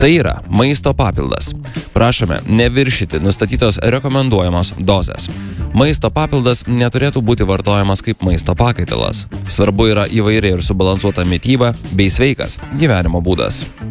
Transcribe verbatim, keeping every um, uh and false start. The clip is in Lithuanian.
Tai yra maisto papildas. Prašome neviršyti nustatytos rekomenduojamos dozės. Maisto papildas neturėtų būti vartojamas kaip maisto pakaitalas. Svarbu yra įvairi ir subalansuota mityba bei sveikas gyvenimo būdas.